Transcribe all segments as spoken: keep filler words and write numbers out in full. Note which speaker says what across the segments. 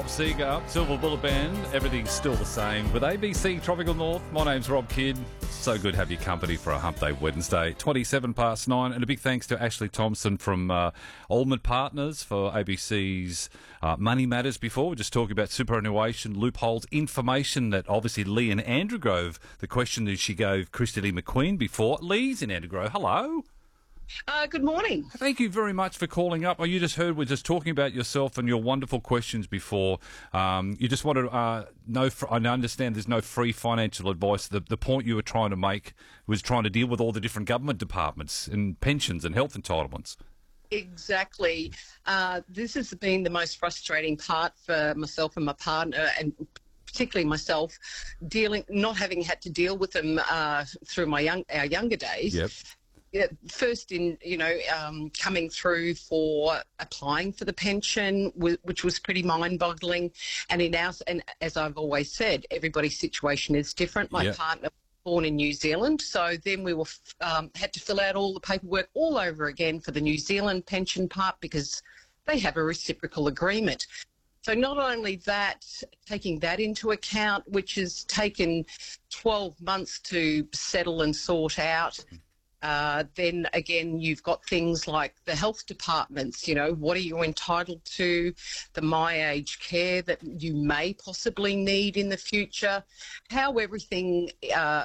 Speaker 1: Bob Seger, Silver Bullet Band, everything's still the same. With A B C Tropical North, my name's Rob Kidd. So good to have your company for a Hump Day Wednesday, twenty-seven past nine. And a big thanks to Ashley Thompson from uh, Allman Partners for A B C's uh, Money Matters before. We're just talking about superannuation, loopholes, information that obviously Lee in Andrew Grove, the question that she gave Christy Lee McQueen before. Lee's in Andrew Grove. Hello.
Speaker 2: Uh, good morning.
Speaker 1: Thank you very much for calling up. Oh, you just heard we're just talking about yourself and your wonderful questions before. Um, you just wanted to uh, know, I understand there's no free financial advice. The, the point you were trying to make was trying to deal with all the different government departments and pensions and health entitlements.
Speaker 2: Exactly. Uh, this has been the most frustrating part for myself and my partner, and particularly myself, dealing, not having had to deal with them uh, through my young, our younger days.
Speaker 1: Yep.
Speaker 2: Yeah, first in, you know, um, coming through for applying for the pension, which was pretty mind-boggling. And in our, and as I've always said, everybody's situation is different. My
Speaker 1: yep.
Speaker 2: partner was born in New Zealand, so then we were um, had to fill out all the paperwork all over again for the New Zealand pension part because they have a reciprocal agreement. So not only that, taking that into account, which has taken twelve months to settle and sort out. Uh, then again, you've got things like the health departments, you know, what are you entitled to, the My Age Care that you may possibly need in the future, how everything, uh,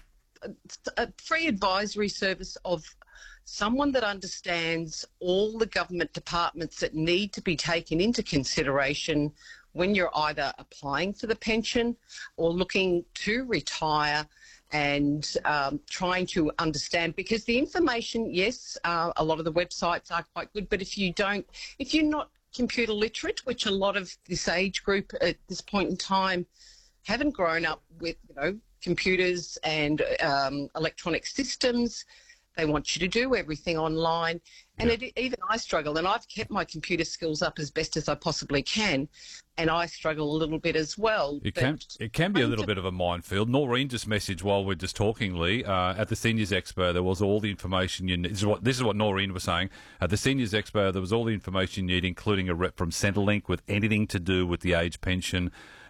Speaker 2: a free advisory service of someone that understands all the government departments that need to be taken into consideration when you're either applying for the pension or looking to retire, and um, trying to understand, because the information, yes, uh, a lot of the websites are quite good, but if you don't, if you're not computer literate, which a lot of this age group at this point in time haven't grown up with, you know, computers and um, electronic systems, they want you to do everything online. And
Speaker 1: yeah.
Speaker 2: it, even I struggle, and I've kept my computer skills up as best as I possibly can, and I struggle a little bit as well.
Speaker 1: It can it can be a little bit of a minefield. Noreen just messaged while we're just talking, Lee, uh, at the Seniors Expo, there was all the information you need. This is what, this is what Noreen was saying. At the Seniors Expo, there was all the information you need, including a rep from Centrelink with anything to do with the age pension.